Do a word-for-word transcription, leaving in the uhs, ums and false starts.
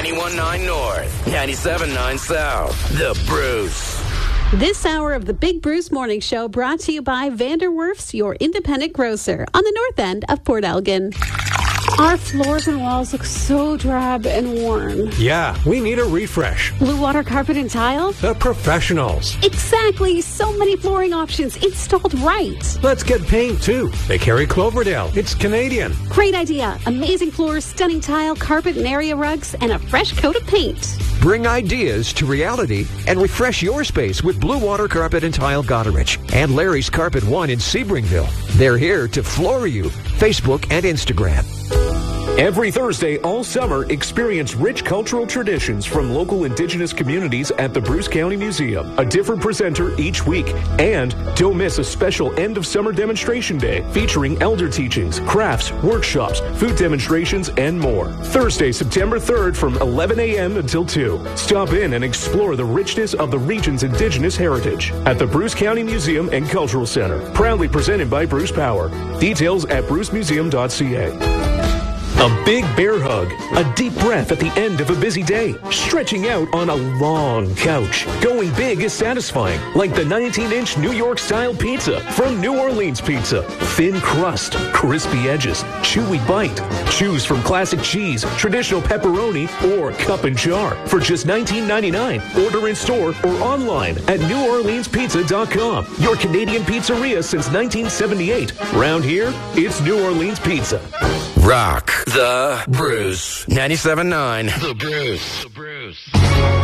ninety-one point nine North, ninety-seven point nine South. The Bruce. This hour of the Big Bruce Morning Show brought to you by Vanderwerf's, your independent grocer on the north end of Port Elgin. Our floors and walls look so drab and worn. Yeah, we need a refresh. Blue Water Carpet and Tile? The professionals. Exactly. So many flooring options installed right. Let's get paint, too. They carry Cloverdale. It's Canadian. Great idea. Amazing floors, stunning tile, carpet and area rugs, and a fresh coat of paint. Bring ideas to reality and refresh your space with Blue Water Carpet and Tile Goderich and Larry's Carpet One in Sebringville. They're here to floor you. Facebook and Instagram. Every Thursday all summer, experience rich cultural traditions from local indigenous communities at the Bruce County Museum. A different presenter each week. And don't miss a special end of summer demonstration day featuring elder teachings, crafts, workshops, food demonstrations, and more. Thursday, September third from eleven a.m. until two. Stop in and explore the richness of the region's indigenous heritage at the Bruce County Museum and Cultural Center. Proudly presented by Bruce Power. Details at bruce museum dot c a. A big bear hug, a deep breath at the end of a busy day, stretching out on a long couch. Going big is satisfying, like the nineteen-inch New York-style pizza from New Orleans Pizza. Thin crust, crispy edges, chewy bite. Choose from classic cheese, traditional pepperoni, or cup and jar for just nineteen ninety-nine. Order in store or online at new orleans pizza dot com. Your Canadian pizzeria since nineteen seventy-eight. Round here, it's New Orleans Pizza. Rock the Bruce. ninety-seven point nine. The Bruce. The Bruce.